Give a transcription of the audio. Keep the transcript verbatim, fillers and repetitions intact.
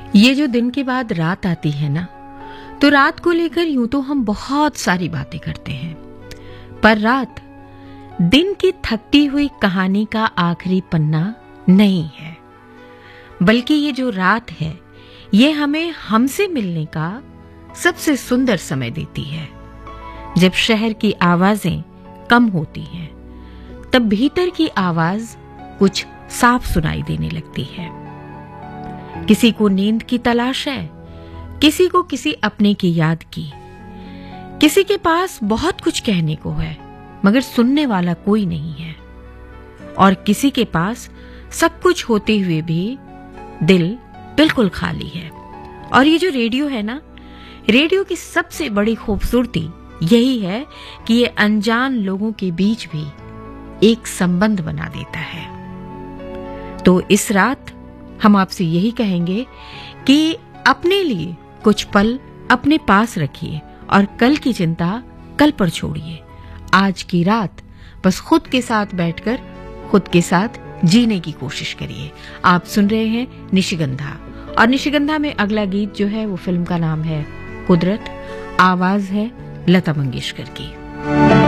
ये जो दिन के बाद रात आती है ना, तो रात को लेकर यूं तो हम बहुत सारी बातें करते हैं, पर रात दिन की थकती हुई कहानी का आखिरी पन्ना नहीं है, बल्कि ये जो रात है ये हमें हमसे मिलने का सबसे सुंदर समय देती है। जब शहर की आवाजें कम होती हैं, तब भीतर की आवाज कुछ साफ सुनाई देने लगती है। किसी को नींद की तलाश है, किसी को किसी अपने की याद की, किसी के पास बहुत कुछ कहने को है मगर सुनने वाला कोई नहीं है, और किसी के पास सब कुछ होते हुए भी दिल बिल्कुल खाली है। और ये जो रेडियो है ना, रेडियो की सबसे बड़ी खूबसूरती यही है कि ये अनजान लोगों के बीच भी एक संबंध बना देता है। तो इस रात हम आपसे यही कहेंगे कि अपने लिए कुछ पल अपने पास रखिए और कल की चिंता कल पर छोड़िए। आज की रात बस खुद के साथ बैठकर खुद के साथ जीने की कोशिश करिए। आप सुन रहे हैं निशिगंधा, और निशिगंधा में अगला गीत जो है वो फिल्म का नाम है कुदरत, आवाज है लता मंगेशकर की।